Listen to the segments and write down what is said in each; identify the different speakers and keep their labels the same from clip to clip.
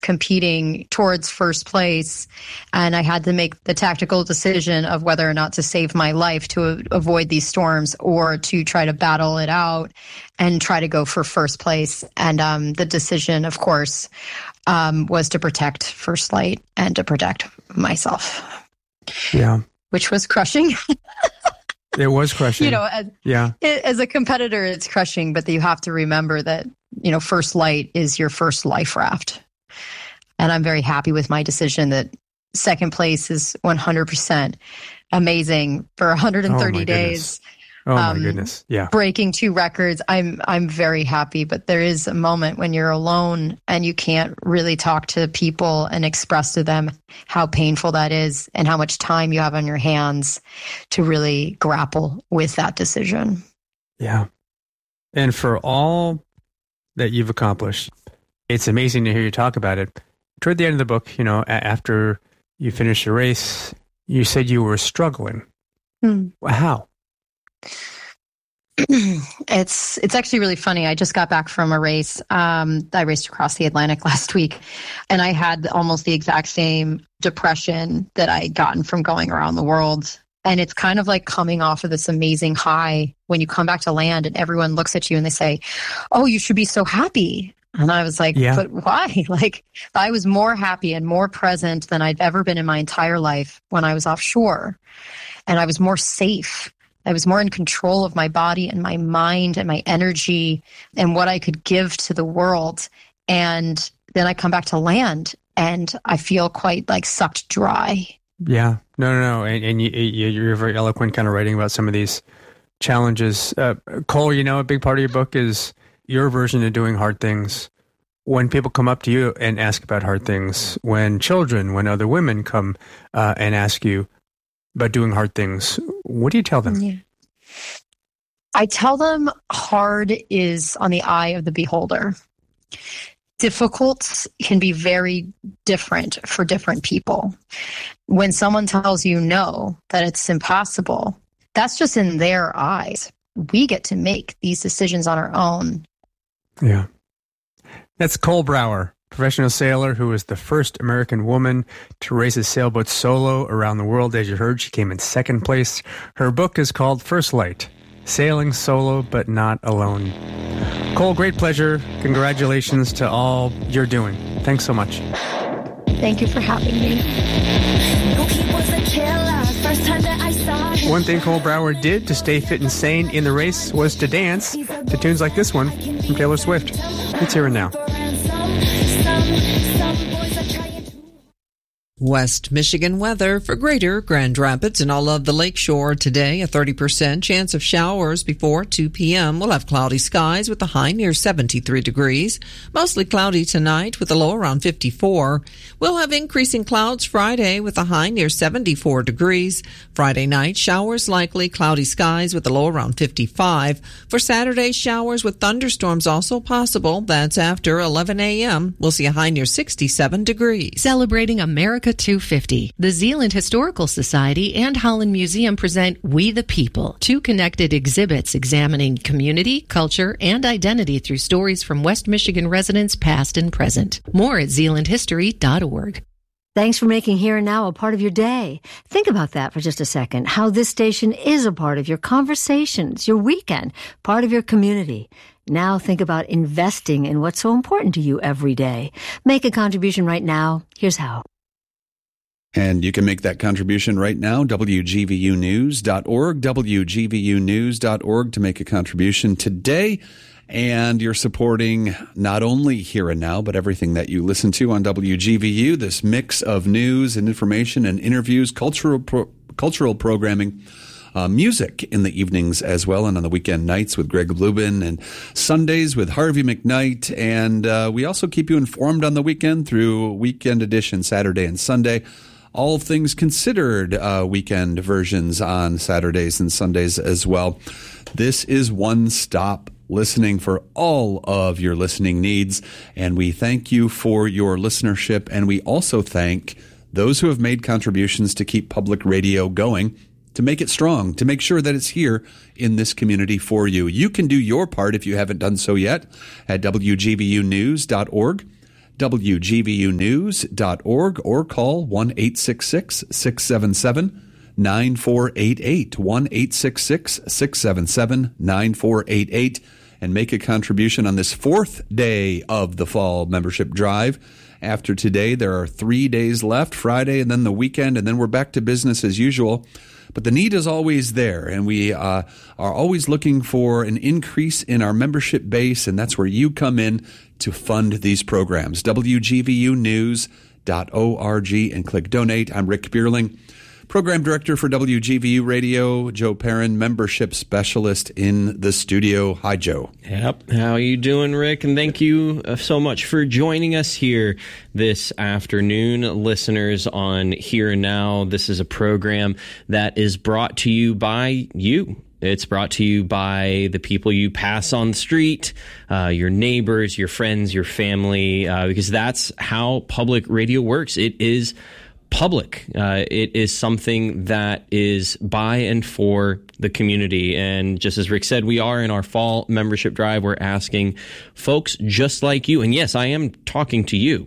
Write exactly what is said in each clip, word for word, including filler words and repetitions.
Speaker 1: competing towards first place, and I had to make the tactical decision of whether or not to save my life to avoid these storms or to try to battle it out and try to go for first place. And um, the decision, of course, um, was to protect First Light and to protect myself.
Speaker 2: Yeah.
Speaker 1: Which was crushing.
Speaker 2: It was crushing.
Speaker 1: You know, as,
Speaker 2: yeah.
Speaker 1: as a competitor, it's crushing, but you have to remember that, you know, First Light is your first life raft. And I'm very happy with my decision that second place is one hundred percent amazing for one hundred thirty
Speaker 2: oh
Speaker 1: days.
Speaker 2: Oh my
Speaker 1: um,
Speaker 2: goodness. Yeah.
Speaker 1: Breaking two records. I'm I'm very happy, but there is a moment when you're alone and you can't really talk to people and express to them how painful that is and how much time you have on your hands to really grapple with that decision.
Speaker 2: Yeah. And for all that you've accomplished, it's amazing to hear you talk about it. Toward the end of the book, you know, after you finished the race, you said you were struggling.
Speaker 1: Hmm.
Speaker 2: How?
Speaker 1: It's it's actually really funny. I just got back from a race. Um, I raced across the Atlantic last week, and I had almost the exact same depression that I had gotten from going around the world. And it's kind of like coming off of this amazing high when you come back to land and everyone looks at you and they say, "Oh, you should be so happy." And I was like,
Speaker 2: yeah.
Speaker 1: but why? Like, I was more happy and more present than I'd ever been in my entire life when I was offshore. And I was more safe. I was more in control of my body and my mind and my energy and what I could give to the world. And then I come back to land and I feel quite like sucked dry.
Speaker 2: Yeah, no, no, no. And, and you, you're very eloquent kind of writing about some of these challenges. Uh, Cole, you know, a big part of your book is your version of doing hard things. When people come up to you and ask about hard things, when children, when other women come uh, and ask you about doing hard things, what do you tell them?
Speaker 1: Yeah. I tell them hard is on the eye of the beholder. Difficult can be very different for different people. When someone tells you no, that it's impossible, that's just in their eyes. We get to make these decisions on our own.
Speaker 2: Yeah. That's Cole Brower, professional sailor who was the first American woman to race a sailboat solo around the world. As you heard, she came in second place. Her book is called First Light, Sailing Solo But Not Alone. Cole, great pleasure. Congratulations to all you're doing. Thanks so much.
Speaker 1: Thank you for having me.
Speaker 2: One thing Cole Brower did to stay fit and sane in the race was to dance to tunes like this one from Taylor Swift. It's here and now.
Speaker 3: West Michigan weather for Greater Grand Rapids and all of the lakeshore today. A thirty percent chance of showers before two p.m. We'll have cloudy skies with a high near seventy-three degrees. Mostly cloudy tonight with a low around fifty-four. We'll have increasing clouds Friday with a high near seventy-four degrees. Friday night, showers likely, cloudy skies with a low around fifty-five. For Saturday, showers with thunderstorms also possible. That's after eleven a.m. We'll see a high near sixty-seven degrees.
Speaker 4: Celebrating America two fifty. The Zeeland Historical Society and Holland Museum present We the People, two connected exhibits examining community, culture, and identity through stories from West Michigan residents past and present. More at zeeland history dot org.
Speaker 5: Thanks for making Here and Now a part of your day. Think about that for just a second, how this station is a part of your conversations, your weekend, part of your community. Now think about investing in what's so important to you every day. Make a contribution right now. Here's how.
Speaker 6: And you can make that contribution right now, W G V U news dot org, W G V U news dot org to make a contribution today. And you're supporting not only Here and Now, but everything that you listen to on W G V U, this mix of news and information and interviews, cultural pro- cultural programming, uh, music in the evenings as well, and on the weekend nights with Greg Lubin, and Sundays with Harvey McKnight. And uh, we also keep you informed on the weekend through Weekend Edition Saturday and Sunday. All Things Considered uh, weekend versions on Saturdays and Sundays as well. This is one-stop listening for all of your listening needs, and we thank you for your listenership, and we also thank those who have made contributions to keep public radio going, to make it strong, to make sure that it's here in this community for you. You can do your part if you haven't done so yet at W G V U news dot org. W G V U news dot org, or call one eight six six, six seven seven, nine four eight eight, one eight six six, six seven seven, nine four eight eight, and make a contribution on this fourth day of the fall membership drive. After today, there are three days left, Friday and then the weekend, and then we're back to business as usual. But the need is always there, and we uh, are always looking for an increase in our membership base, and that's where you come in to fund these programs. W G V U news dot org and click donate. I'm Rick Bierling, Program Director for W G V U Radio. Joe Perrin, Membership Specialist in the studio. Hi, Joe.
Speaker 7: Yep. How are you doing, Rick? And thank you so much for joining us here this afternoon. Listeners on Here and Now, this is a program that is brought to you by you. It's brought to you by the people you pass on the street, uh, your neighbors, your friends, your family, uh, because that's how public radio works. It is public. Uh, it is something that is by and for the community. And just as Rick said, we are in our fall membership drive. We're asking folks just like you. And yes, I am talking to you.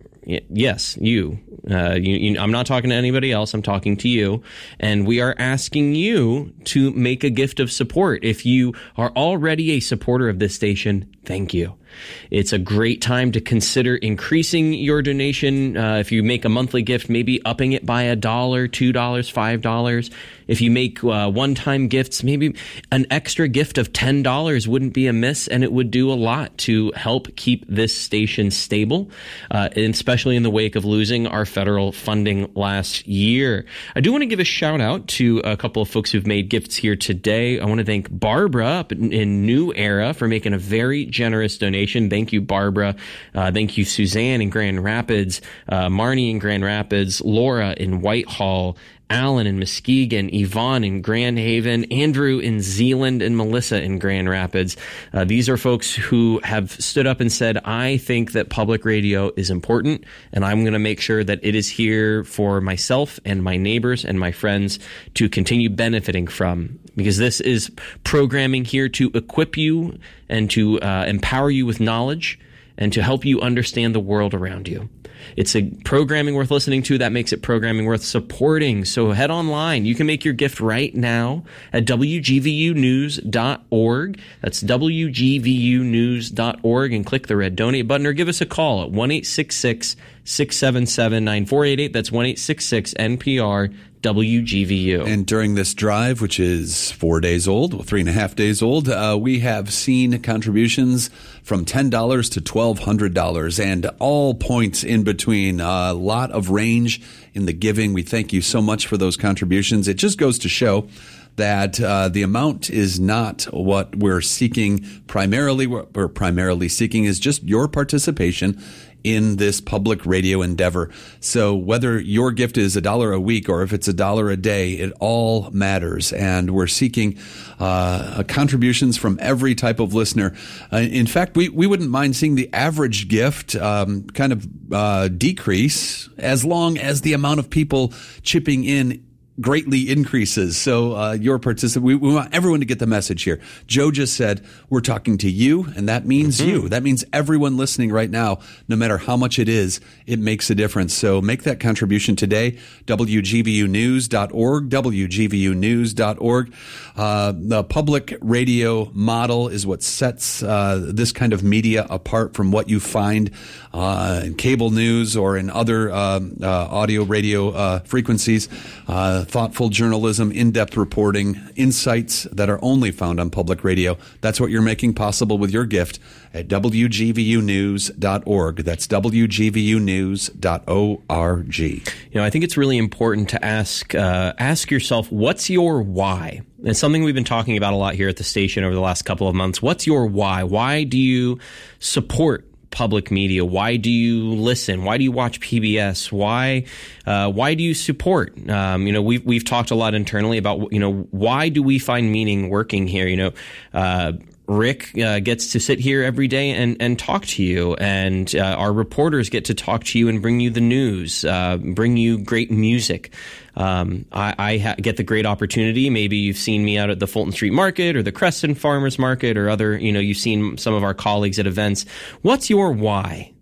Speaker 7: Yes, you. Uh, you, you. I'm not talking to anybody else. I'm talking to you. And we are asking you to make a gift of support. If you are already a supporter of this station, thank you. It's a great time to consider increasing your donation. Uh, if you make a monthly gift, maybe upping it by a dollar, two dollars, five dollars. If you make uh, one-time gifts, maybe an extra gift of ten dollars wouldn't be amiss, and it would do a lot to help keep this station stable, uh, and especially in the wake of losing our federal funding last year. I do want to give a shout out to a couple of folks who've made gifts here today. I want to thank Barbara up in, in New Era for making a very generous donation. Thank you, Barbara. Uh, thank you, Suzanne in Grand Rapids, uh, Marnie in Grand Rapids, Laura in Whitehall, Alan in Muskegon, Yvonne in Grand Haven, Andrew in Zealand, and Melissa in Grand Rapids. Uh, these are folks who have stood up and said, I think that public radio is important, and I'm going to make sure that it is here for myself and my neighbors and my friends to continue benefiting from, because this is programming here to equip you and to uh, empower you with knowledge and to help you understand the world around you. It's a programming worth listening to. That makes it programming worth supporting. So head online. You can make your gift right now at W G V U news dot org. That's W G V U news dot org, and click the red donate button, or give us a call at one eight six six, six seven seven, nine four eight eight. That's one eight six six N P R W G V U.
Speaker 6: And during this drive, which is four days old, three and a half days old, uh, we have seen contributions from ten dollars to twelve hundred dollars, and all points in between. A lot of range in the giving. We thank you so much for those contributions. It just goes to show that uh, the amount is not what we're seeking primarily. What we're primarily seeking is just your participation in this public radio endeavor. So whether your gift is a dollar a week or if it's a dollar a day, it all matters. And we're seeking uh, contributions from every type of listener. Uh, in fact, we, we wouldn't mind seeing the average gift um, kind of uh, decrease as long as the amount of people chipping in greatly increases. So uh, your participant, we, we want everyone to get the message here. Joe just said, we're talking to you, and that means mm-hmm. you. That means everyone listening right now, no matter how much it is, it makes a difference. So make that contribution today. W G V U news dot org, W G V U news dot org. Uh, the public radio model is what sets uh, this kind of media apart from what you find uh, in cable news or in other uh, uh, audio radio uh, frequencies. Uh, thoughtful journalism, in-depth reporting, insights that are only found on public radio. That's what you're making possible with your gift at W G V U news dot org. That's W G V U news dot org. You
Speaker 7: know, I think it's really important to ask uh, ask yourself, what's your why? It's something we've been talking about a lot here at the station over the last couple of months. What's your why? Why do you support public media? Why do you listen? Why do you watch P B S? Why, uh, why do you support? Um, you know, we've we've talked a lot internally about, you know, why do we find meaning working here? You know, uh, Rick uh, gets to sit here every day and, and talk to you, and uh, our reporters get to talk to you and bring you the news, uh, bring you great music. Um, I, I ha- get the great opportunity. Maybe you've seen me out at the Fulton Street Market or the Creston Farmers Market or other, you know, you've seen some of our colleagues at events. What's your why?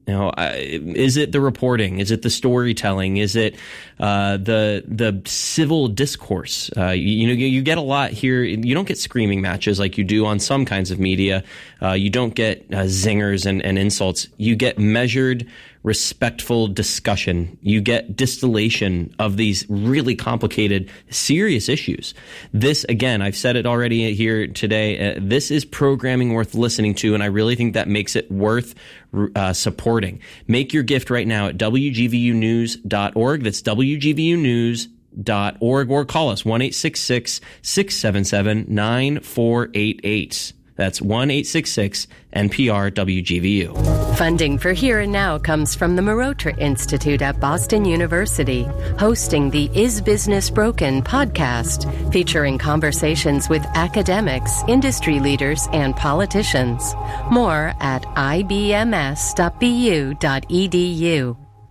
Speaker 7: You know, uh, is it the reporting? Is it the storytelling? Is it uh, the the civil discourse? Uh, you, you know, you, you get a lot here. You don't get screaming matches like you do on some kinds of media. Uh, you don't get uh, zingers and, and insults. You get measured, respectful discussion. You get distillation of these really complicated, serious issues. This, again, I've said it already here today. Uh, this is programming worth listening to, and I really think that makes it worth uh, supporting. Make your gift right now at W G V U news dot org. That's W G V U news dot org, or call us one eight six six, six seven seven, nine four eight eight. That's one eight six six N P R W G V U.
Speaker 8: Funding for Here and Now comes from the Marotra Institute at Boston University, hosting the Is Business Broken podcast, featuring conversations with academics, industry leaders, and politicians. More at I B M S dot B U dot E D U.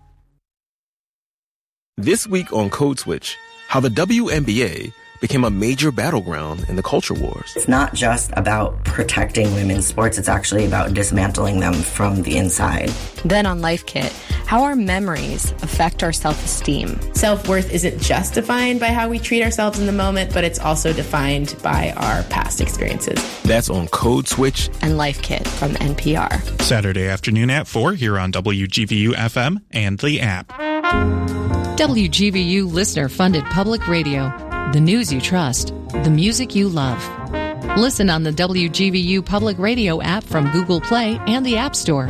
Speaker 9: This week on Code Switch, how the W N B A became a major battleground in the culture wars.
Speaker 10: It's not just about protecting women's sports, it's actually about dismantling them from the inside.
Speaker 11: Then on Life Kit, how our memories affect our self-esteem.
Speaker 12: Self-worth isn't just defined by how we treat ourselves in the moment, but it's also defined by our past experiences.
Speaker 9: That's on Code Switch
Speaker 11: and Life Kit from N P R.
Speaker 13: Saturday afternoon at four here on W G V U F M and the app.
Speaker 4: W G V U listener-funded public radio. The news you trust, the music you love. Listen on the W G V U Public Radio app from Google Play and the App Store.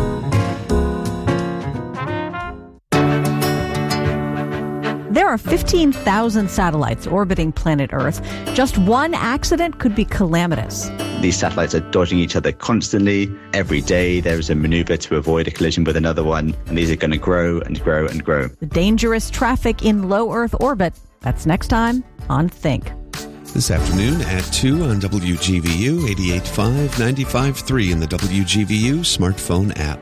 Speaker 14: There are fifteen thousand satellites orbiting planet Earth. Just one accident could be calamitous.
Speaker 15: These satellites are dodging each other constantly. Every day there is a maneuver to avoid a collision with another one, and these are going to grow and grow and grow.
Speaker 14: The dangerous traffic in low Earth orbit. That's next time on Think.
Speaker 6: This afternoon at two on W G V U, eighty-eight point five, ninety-five point three in the W G V U smartphone app.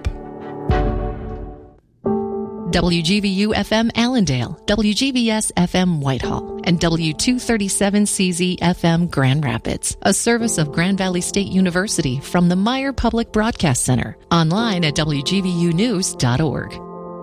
Speaker 4: W G V U F M Allendale, W G V S F M Whitehall, and W two thirty-seven C Z F M Grand Rapids, a service of Grand Valley State University from the Meyer Public Broadcast Center. Online at W G V U news dot org.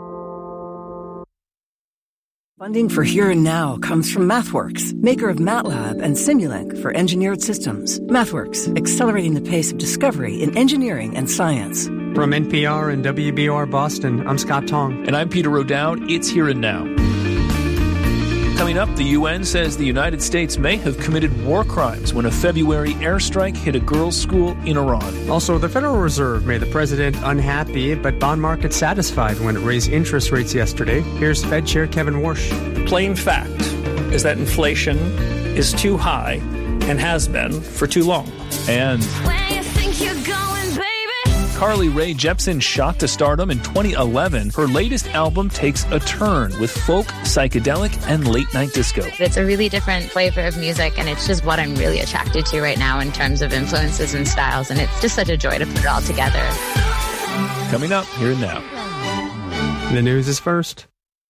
Speaker 16: Funding for Here and Now comes from MathWorks, maker of MATLAB and Simulink for engineered systems. MathWorks, accelerating the pace of discovery in engineering and science.
Speaker 2: From N P R and W B O R Boston, I'm Scott Tong.
Speaker 17: And I'm Peter O'Dowd. It's Here and Now. Coming up, the U N says the United States may have committed war crimes when a February airstrike hit a girls' school in Iran.
Speaker 2: Also, the Federal Reserve made the president unhappy, but bond markets satisfied when it raised interest rates yesterday. Here's Fed Chair Kevin Warsh.
Speaker 18: Plain fact is that inflation is too high and has been for too long.
Speaker 17: And
Speaker 19: where you think you're going, baby?
Speaker 17: Carly Rae Jepsen shot to stardom in twenty eleven. Her latest album takes a turn with folk, psychedelic, and late-night disco.
Speaker 20: It's a really different flavor of music, and it's just what I'm really attracted to right now in terms of influences and styles, and it's just such a joy to put it all together.
Speaker 17: Coming up, Here and Now.
Speaker 2: The news is first.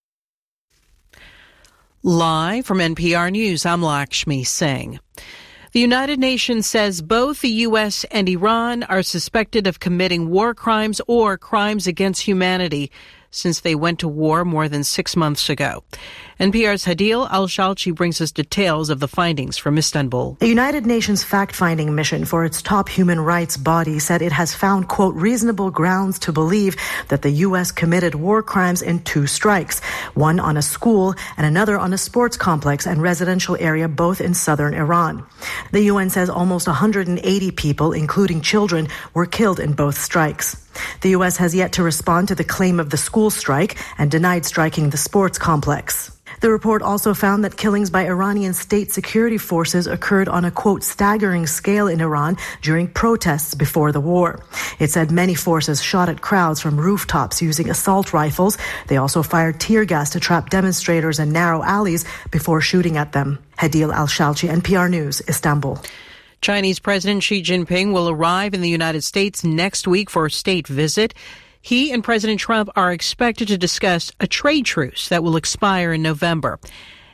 Speaker 21: Live from N P R News, I'm Lakshmi Singh. The United Nations says both the U S and Iran are suspected of committing war crimes or crimes against humanity since they went to war more than six months ago. N P R's Hadil Al-Shalchi brings us details of the findings from Istanbul.
Speaker 22: The United Nations fact-finding mission for its top human rights body said it has found, quote, reasonable grounds to believe that the U S committed war crimes in two strikes, one on a school and another on a sports complex and residential area, both in southern Iran. The U N says almost one hundred eighty people, including children, were killed in both strikes. The U S has yet to respond to the claim of the school strike and denied striking the sports complex. The report also found that killings by Iranian state security forces occurred on a, quote, staggering scale in Iran during protests before the war. It said many forces shot at crowds from rooftops using assault rifles. They also fired tear gas to trap demonstrators in narrow alleys before shooting at them. Hadil Al-Shalchi, N P R News, Istanbul.
Speaker 21: Chinese President Xi Jinping will arrive in the United States next week for a state visit. He and President Trump are expected to discuss a trade truce that will expire in November.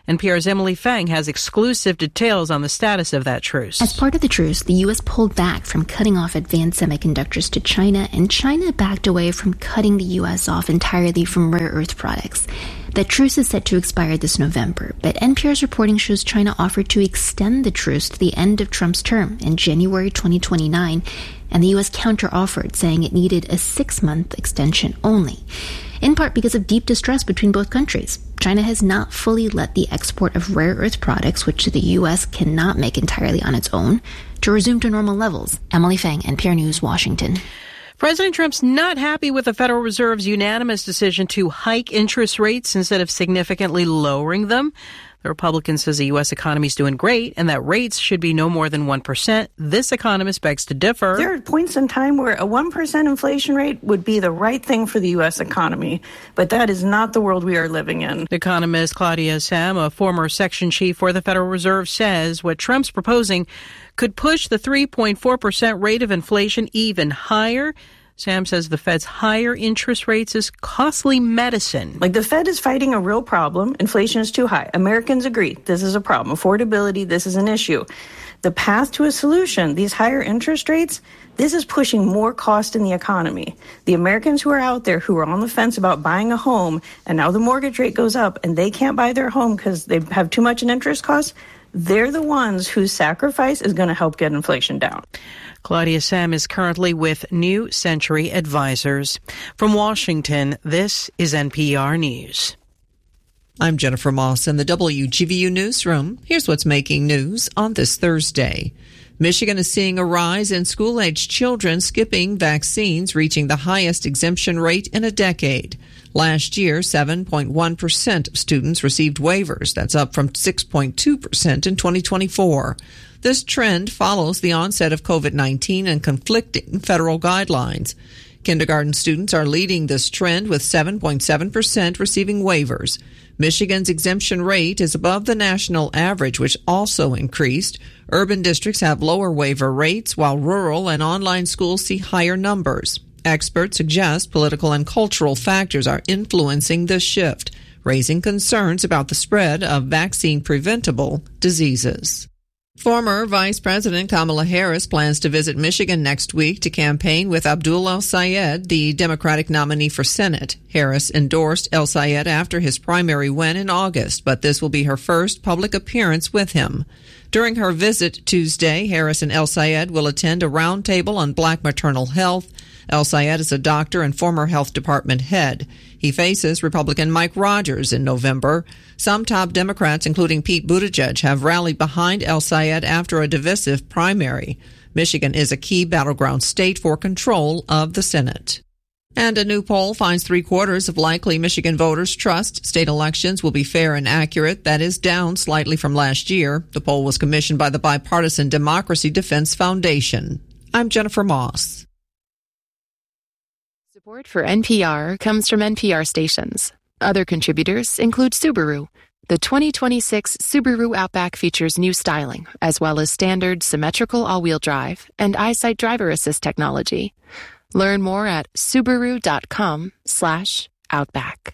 Speaker 21: N P R's Emily Fang has exclusive details on the status of that truce.
Speaker 1: As part of the truce, the U S pulled back from cutting off advanced semiconductors to China, and China backed away from cutting the U S off entirely from rare earth products. That truce is set to expire this November, but N P R's reporting shows China offered to extend the truce to the end of Trump's term in January twenty twenty-nine, and the U S counter-offered, saying it needed a six-month extension only, in part because of deep distrust between both countries. China has not fully let the export of rare earth products, which the U S cannot make entirely on its own, to resume to normal levels. Emily Fang, N P R News, Washington.
Speaker 21: President Trump's not happy with the Federal Reserve's unanimous decision to hike interest rates instead of significantly lowering them. The Republican says the U S economy is doing great and that rates should be no more than one percent. This economist begs to differ.
Speaker 3: There are points in time where a one percent inflation rate would be the right thing for the U S economy, but that is not the world we are living in.
Speaker 21: Economist Claudia Sahm, a former section chief for the Federal Reserve, says what Trump's proposing could push the three point four percent rate of inflation even higher. Sam says the Fed's higher interest rates is costly medicine.
Speaker 3: Like, the Fed is fighting a real problem. Inflation is too high. Americans agree this is a problem. Affordability, this is an issue. The path to a solution, these higher interest rates, this is pushing more cost in the economy. The Americans who are out there who are on the fence about buying a home, and now the mortgage rate goes up and they can't buy their home because they have too much in interest costs, they're the ones whose sacrifice is going to help get inflation down.
Speaker 21: Claudia Sahm is currently with New Century Advisors. From Washington, this is N P R News.
Speaker 23: I'm Jennifer Moss in the W G V U newsroom. Here's what's making news on this Thursday. Michigan is seeing a rise in school-aged children skipping vaccines, reaching the highest exemption rate in a decade. Last year, seven point one percent of students received waivers. That's up from six point two percent in twenty twenty-four. This trend follows the onset of COVID nineteen and conflicting federal guidelines. Kindergarten students are leading this trend with seven point seven percent receiving waivers. Michigan's exemption rate is above the national average, which also increased. Urban districts have lower waiver rates, while rural and online schools see higher numbers. Experts suggest political and cultural factors are influencing this shift, raising concerns about the spread of vaccine-preventable diseases. Former Vice President Kamala Harris plans to visit Michigan next week to campaign with Abdul El-Sayed, the Democratic nominee for Senate. Harris endorsed El-Sayed after his primary win in August, but this will be her first public appearance with him. During her visit Tuesday, Harris and El-Sayed will attend a roundtable on black maternal health. El-Sayed is a doctor and former health department head. He faces Republican Mike Rogers in November. Some top Democrats, including Pete Buttigieg, have rallied behind El-Sayed after a divisive primary. Michigan is a key battleground state for control of the Senate. And a new poll finds three-quarters of likely Michigan voters trust state elections will be fair and accurate. That is down slightly from last year. The poll was commissioned by the bipartisan Democracy Defense Foundation. I'm Jennifer Moss.
Speaker 8: Support for N P R comes from N P R stations. Other contributors include Subaru. The twenty twenty-six Subaru Outback features new styling, as well as standard symmetrical all-wheel drive and EyeSight driver assist technology. Learn more at Subaru.com slash Outback.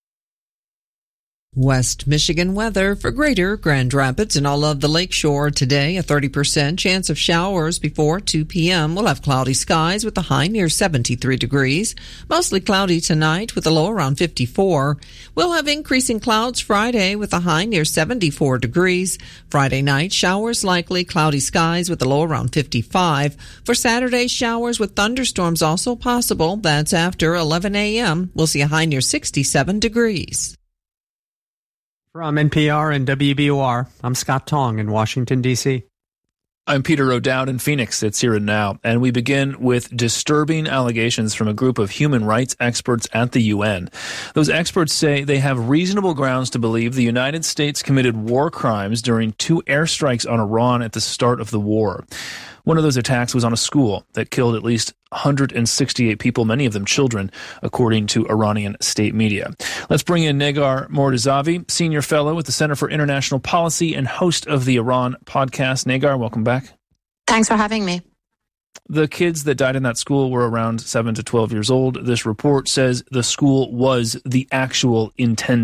Speaker 23: West Michigan weather for Greater Grand Rapids and all of the lakeshore today. A thirty percent chance of showers before two p.m. We'll have cloudy skies with a high near seventy-three degrees. Mostly cloudy tonight with a low around fifty-four. We'll have increasing clouds Friday with a high near seventy-four degrees. Friday night, showers likely, cloudy skies with a low around fifty-five. For Saturday, showers with thunderstorms also possible. That's after eleven a.m. We'll see a high near sixty-seven degrees.
Speaker 2: From N P R and W B O R, I'm Scott Tong in Washington, D C
Speaker 17: I'm Peter O'Dowd in Phoenix. It's Here and Now. And we begin with disturbing allegations from a group of human rights experts at the U N. Those experts say they have reasonable grounds to believe the United States committed war crimes during two airstrikes on Iran at the start of the war. One of those attacks was on a school that killed at least one hundred sixty-eight people, many of them children, according to Iranian state media. Let's bring in Negar Mortazavi, senior fellow with the Center for International Policy and host of the Iran podcast. Negar, welcome back.
Speaker 24: Thanks for having me.
Speaker 17: The kids that died in that school were around seven to twelve years old. This report says the school was the actual intended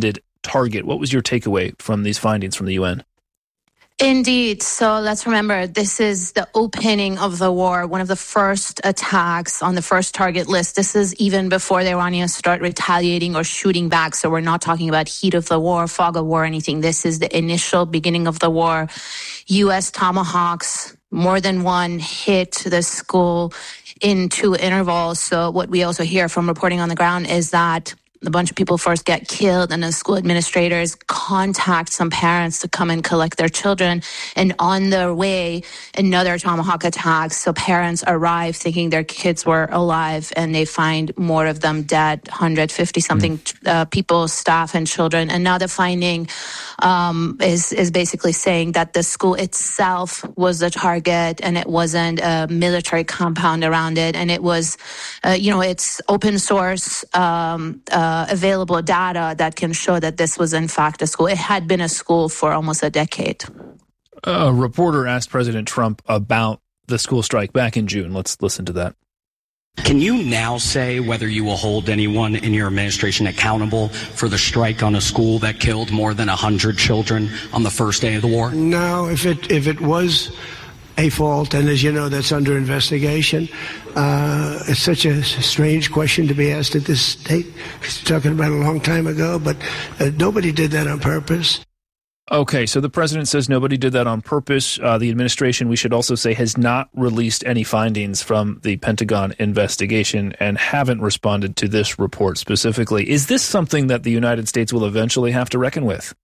Speaker 17: target. What was your takeaway from these findings from the U N?
Speaker 5: Indeed. So let's remember, this is the opening of the war, one of the first attacks on the first target list. This is even before the Iranians start retaliating or shooting back. So we're not talking about heat of the war, fog of war, anything. This is the initial beginning of the war. U S Tomahawks, more than one, hit the school in two intervals. So what we also hear from reporting on the ground is that a bunch of people first get killed, and the school administrators contact some parents to come and collect their children. And on their way, another Tomahawk attack. So parents arrive thinking their kids were alive, and they find more of them dead, one hundred fifty something mm. uh, people, staff, and children. And now the finding um, is is basically saying that the school itself was the target, and it wasn't a military compound around it. And it was, uh, you know, it's open source. Um, uh, Uh, available data that can show that this was in fact a school. It had been a school for almost a decade.
Speaker 17: A reporter asked President Trump about the school strike back in June. Let's listen to that.
Speaker 7: Can you now say whether you will hold anyone in your administration accountable for the strike on a school that killed more than one hundred children on the first day of the war?
Speaker 10: No, if it if it was a fault, and as you know, that's under investigation. Uh, it's such a strange question to be asked at this date. You're talking about a long time ago, but uh, nobody did that on purpose.
Speaker 17: Okay, so the president says nobody did that on purpose. Uh, the administration, we should also say, has not released any findings from the Pentagon investigation and haven't responded to this report specifically. Is this something that the United States will eventually have to reckon with?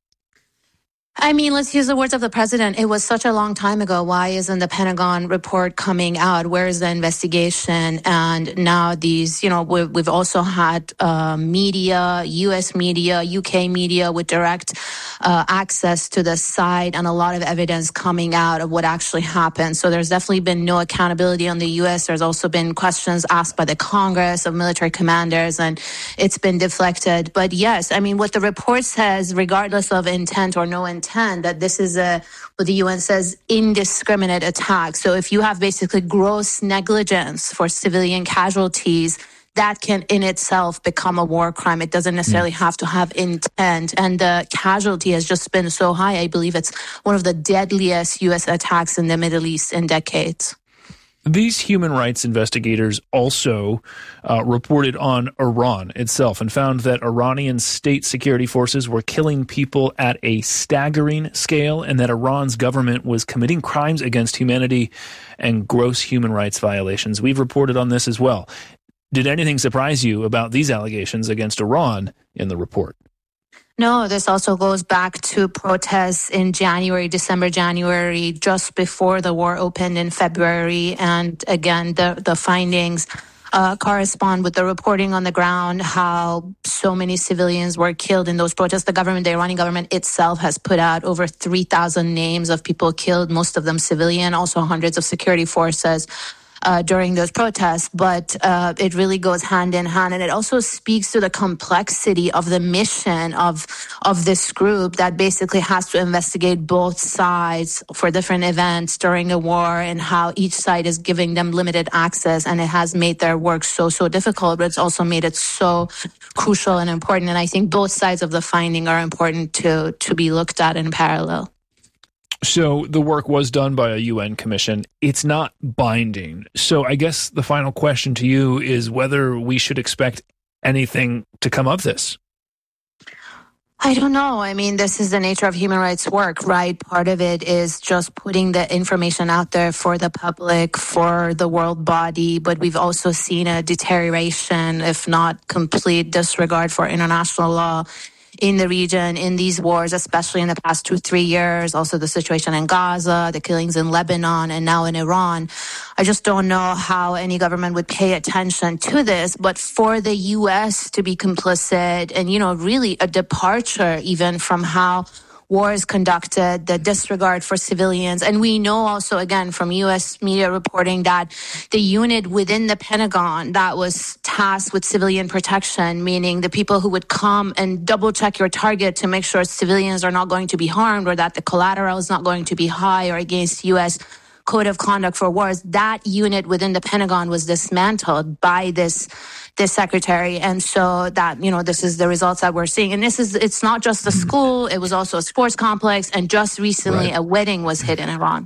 Speaker 5: I mean, let's use the words of the president. It was such a long time ago. Why isn't the Pentagon report coming out? Where is the investigation? And now these, you know, we've, we've also had uh, media, U S media, U K media with direct uh, access to the site and a lot of evidence coming out of what actually happened. So there's definitely been no accountability on the U S. There's also been questions asked by the Congress of military commanders, and it's been deflected. But yes, I mean, what the report says, regardless of intent or no intent, that this is a, what the U N says, indiscriminate attack. So if you have basically gross negligence for civilian casualties, that can in itself become a war crime. It doesn't necessarily have to have intent. And the casualty has just been so high. I believe it's one of the deadliest U S attacks in the Middle East in decades.
Speaker 17: These human rights investigators also uh, reported on Iran itself and found that Iranian state security forces were killing people at a staggering scale, and that Iran's government was committing crimes against humanity and gross human rights violations. We've reported on this as well. Did anything surprise you about these allegations against Iran in the report?
Speaker 5: No, this also goes back to protests in January, December, January, just before the war opened in February. And again, the, the findings uh, correspond with the reporting on the ground, how so many civilians were killed in those protests. The government, the Iranian government itself has put out over three thousand names of people killed, most of them civilian, also hundreds of security forces Uh, during those protests, but uh, it really goes hand in hand, and it also speaks to the complexity of the mission of of this group that basically has to investigate both sides for different events during the war, and how each side is giving them limited access, and it has made their work so so difficult, but it's also made it so crucial and important. And I think both sides of the finding are important to to be looked at in parallel.
Speaker 17: So the work was done by a U N commission. It's not binding. So I guess the final question to you is whether we should expect anything to come of this.
Speaker 5: I don't know. I mean, this is the nature of human rights work, right? Part of it is just putting the information out there for the public, for the world body. But we've also seen a deterioration, if not complete disregard for international law in the region, in these wars, especially in the past two, three years. Also the situation in Gaza, the killings in Lebanon, and now in Iran. I just don't know how any government would pay attention to this. But for the U S to be complicit and, you know, really a departure even from how war is conducted, the disregard for civilians. And we know also, again, from U S media reporting that the unit within the Pentagon that was tasked with civilian protection, meaning the people who would come and double check your target to make sure civilians are not going to be harmed or that the collateral is not going to be high or against U S code of conduct for wars, that unit within the Pentagon was dismantled by this this secretary. And so that, you know, this is the results that we're seeing. And this is, it's not just a school, it was also a sports complex. And just recently, right. a wedding was hit in Iran.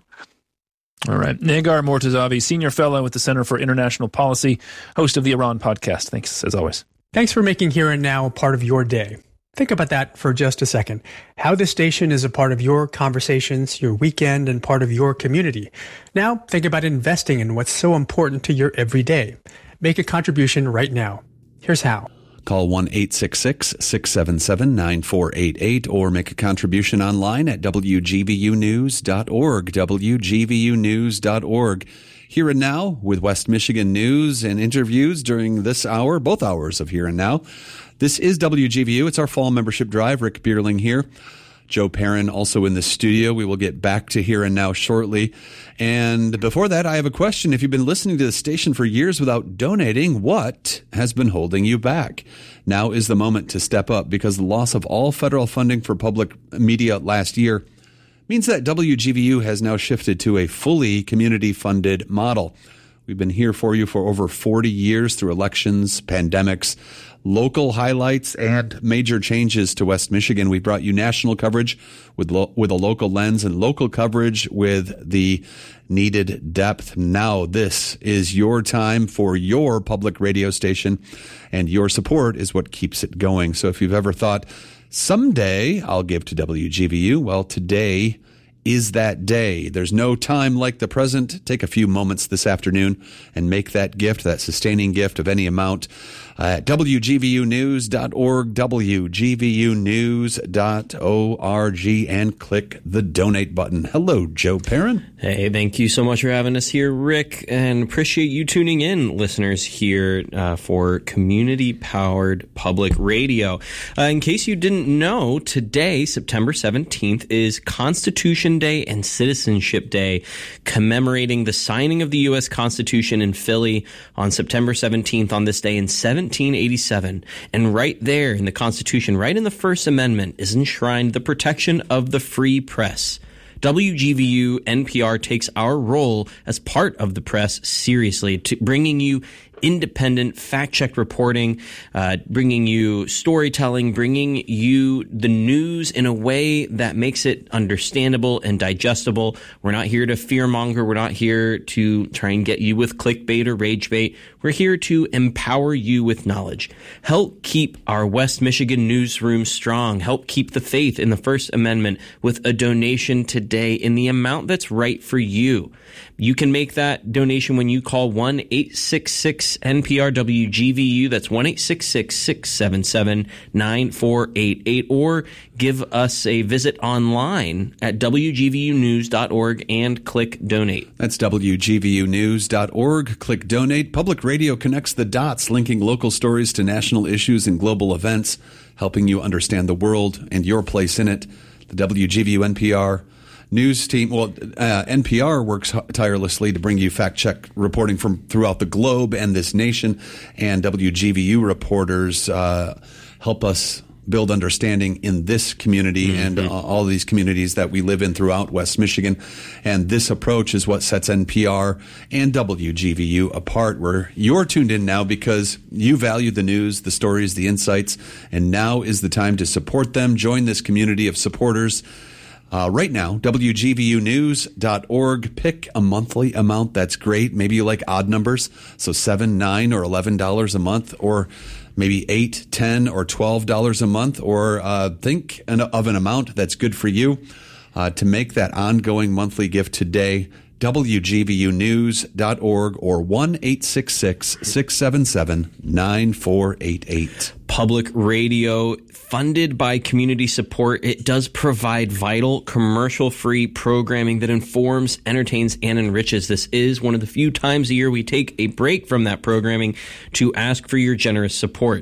Speaker 17: All right. Negar Mortazavi, Senior Fellow at the Center for International Policy, host of the Iran podcast. Thanks, as always.
Speaker 2: Thanks for making Here and Now a part of your day. Think about that for just a second. How this station is a part of your conversations, your weekend, and part of your community. Now, think about investing in what's so important to your everyday. Make a contribution right now. Here's how.
Speaker 6: Call one eight six six, six seven seven, nine four eight eight or make a contribution online at W G V U news dot org, W G V U news dot org. Here and Now with West Michigan news and interviews during this hour, both hours of Here and Now. This is W G V U. It's our fall membership drive. Rick Bierling here. Joe Perrin also in the studio. We will get back to Here and Now shortly. And before that, I have a question. If you've been listening to the station for years without donating, what has been holding you back? Now is the moment to step up, because the loss of all federal funding for public media last year means that W G V U has now shifted to a fully community-funded model. We've been here for you for over forty years through elections, pandemics, local highlights, and major changes to West Michigan. We brought you national coverage with lo- with a local lens and local coverage with the needed depth. Now this is your time for your public radio station, and your support is what keeps it going. So if you've ever thought, someday I'll give to W G V U, well, today is that day. There's no time like the present. Take a few moments this afternoon and make that gift, that sustaining gift of any amount, uh, at W G V U news dot org, W G V U news dot org, and click the donate button. Hello, Joe Perrin.
Speaker 9: Hey, thank you so much for having us here, Rick, and appreciate you tuning in, listeners, here uh, for community-powered public radio. Uh, in case you didn't know, today, September seventeenth, is Constitution Day and Citizenship Day, commemorating the signing of the U S Constitution in Philly on September seventeenth. On this day in seventeen eighty-seven. And right there in the Constitution, right in the First Amendment, is enshrined the protection of the free press. W G V U N P R takes our role as part of the press seriously, to bringing you independent fact-checked reporting, uh, bringing you storytelling, bringing you the news in a way that makes it understandable and digestible. We're not here to fearmonger. We're not here to try and get you with clickbait or rage bait. We're here to empower you with knowledge. Help keep our West Michigan newsroom strong. Help keep the faith in the First Amendment with a donation today in the amount that's right for you. You can make that donation when you call one eight six six N P R W G V U. That's one eight six six, six seven seven, nine four eight eight. Or give us a visit online at W G V U news dot org and click donate.
Speaker 6: That's W G V U news dot org. Click donate. Public radio connects the dots, linking local stories to national issues and global events, helping you understand the world and your place in it. The W G V U N P R news team, well, uh, N P R works tirelessly to bring you fact-check reporting from throughout the globe and this nation, and W G V U reporters uh, help us build understanding in this community mm-hmm. and uh, all these communities that we live in throughout West Michigan. And this approach is what sets N P R and W G V U apart, where you're tuned in now because you value the news, the stories, the insights, and now is the time to support them. Join this community of supporters. Uh, right now, W G V U news dot org. Pick a monthly amount that's great. Maybe you like odd numbers, so seven, nine, or eleven dollars a month, or maybe eight, ten, or twelve dollars a month. Or uh, think an, of an amount that's good for you uh, to make that ongoing monthly gift today. W G V U news dot org or one eight six six, six seven seven, nine four eight eight.
Speaker 9: Public radio, funded by community support, it does provide vital commercial-free programming that informs, entertains, and enriches. This is one of the few times a year we take a break from that programming to ask for your generous support.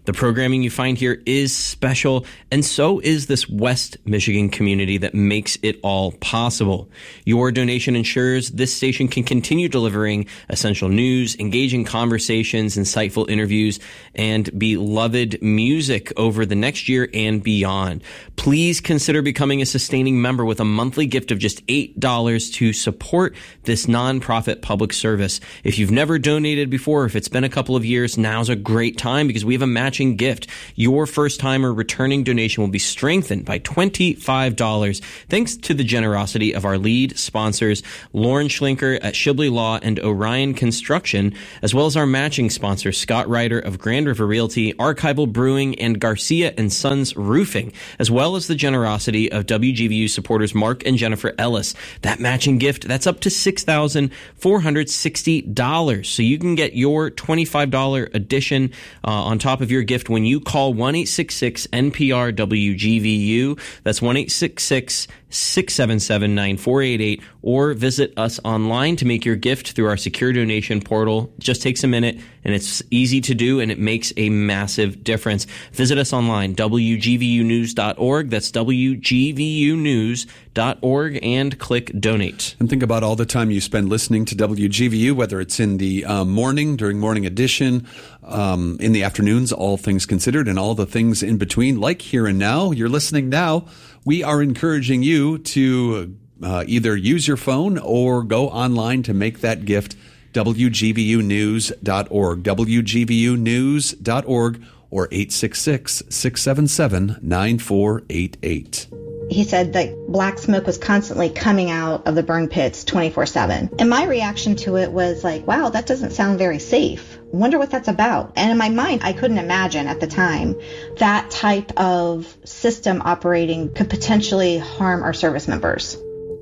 Speaker 9: The programming you find here is special, and so is this West Michigan community that makes it all possible. Your donation ensures this station can continue delivering essential news, engaging conversations, insightful interviews, and beloved music over the next year and beyond. Please consider becoming a sustaining member with a monthly gift of just eight dollars to support this nonprofit public service. If you've never donated before, if it's been a couple of years, now's a great time because we have a matching gift. Your first-time or returning donation will be strengthened by twenty-five dollars thanks to the generosity of our lead sponsors, Lauren Schlinker at Shibley Law and Orion Construction, as well as our matching sponsor, Scott Ryder of Grand River Realty, Archival Brewing, and Garcia and Sons Roofing, as well as the generosity of W G V U supporters Mark and Jennifer Ellis. That matching gift, that's up to six thousand four hundred sixty dollars. So you can get your twenty-five dollars addition uh, on top of your gift when you call one eight six six N P R W G V U. That's one eight six six six seven seven nine four eight eight, or visit us online to make your gift through our secure donation portal. It just takes a minute, and it's easy to do, and it makes a massive difference. Visit us online, W G V U news dot org. That's W G V U news dot org, and click donate.
Speaker 6: And think about all the time you spend listening to W G V U, whether it's in the um, morning, during morning edition, um, in the afternoons, all things considered, and all the things in between, like Here and Now. You're listening now. We are encouraging you to uh, either use your phone or go online to make that gift, W G V U news dot org, W G V U news dot org, or eight six six six seven seven nine four eight eight.
Speaker 11: He said that black smoke was constantly coming out of the burn pits twenty-four seven. And my reaction to it was like, wow, that doesn't sound very safe. Wonder what that's about. And in my mind, I couldn't imagine at the time that type of system operating could potentially harm our service members.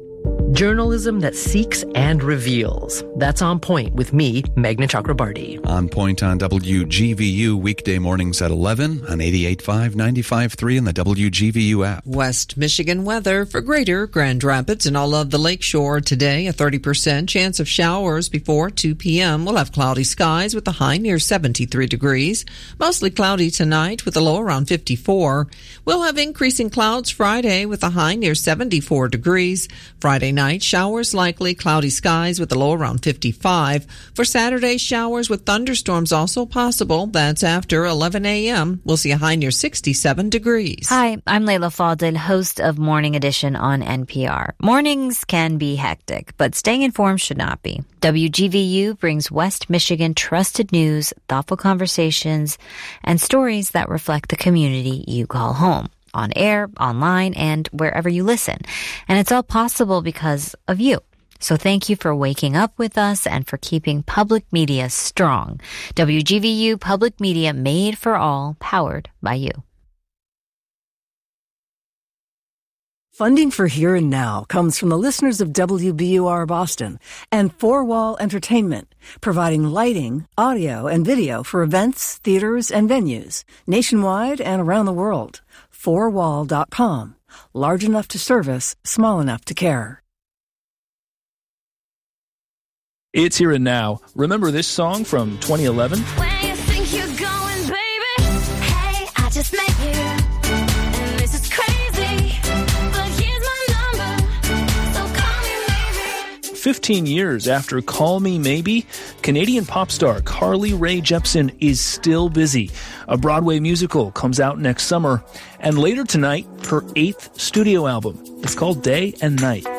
Speaker 12: Journalism that seeks and reveals. That's On Point with me, Meghna Chakrabarty.
Speaker 6: On Point on W G V U, weekday mornings at eleven on eighty-eight point five, ninety-five point three in the W G V U app.
Speaker 23: West Michigan weather for Greater Grand Rapids and all of the lakeshore today. A thirty percent chance of showers before two p.m. We'll have cloudy skies with a high near seventy-three degrees. Mostly cloudy tonight with a low around fifty-four. We'll have increasing clouds Friday with a high near seventy-four degrees. Friday night, showers likely, cloudy skies with a low around fifty-five. For Saturday, showers with thunderstorms also possible. That's after eleven a.m. We'll see a high near sixty-seven degrees.
Speaker 13: Hi, I'm Layla Fadil, host of Morning Edition on N P R. Mornings can be hectic, but staying informed should not be. W G V U brings West Michigan trusted news, thoughtful conversations, and stories that reflect the community you call home. On air, online, and wherever you listen. And it's all possible because of you. So thank you for waking up with us and for keeping public media strong. W G V U Public Media, made for all, powered by you.
Speaker 16: Funding for Here and Now comes from the listeners of W B U R Boston and Four Wall Entertainment, providing lighting, audio, and video for events, theaters, and venues nationwide and around the world. four wall dot com. Large enough to service, small enough to care.
Speaker 17: It's Here and Now. Remember this song from twenty eleven?
Speaker 19: Where you think you're going, baby? Hey, I just met you, and this is crazy, but here's my number, so call me maybe.
Speaker 17: fifteen years after Call Me Maybe, Canadian pop star Carly Rae Jepsen is still busy. A Broadway musical comes out next summer, and later tonight, her eighth studio album. It's called Day and Night.